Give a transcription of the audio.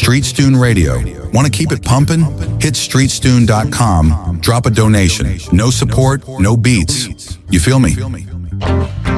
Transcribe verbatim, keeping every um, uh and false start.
StreetStune Radio. Want to keep it pumping? Hit street stune dot com, drop a donation. No support, no beats. You feel me?